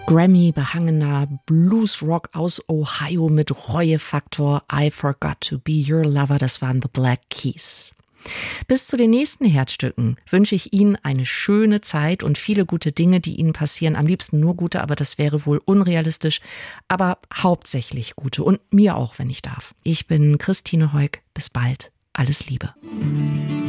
Grammy-behangener Bluesrock aus Ohio mit Reuefaktor. I Forgot to Be Your Lover, das waren The Black Keys. Bis zu den nächsten Herzstücken wünsche ich Ihnen eine schöne Zeit und viele gute Dinge, die Ihnen passieren. Am liebsten nur gute, aber das wäre wohl unrealistisch. Aber hauptsächlich gute und mir auch, wenn ich darf. Ich bin Christine Heuk. Bis bald. Alles Liebe.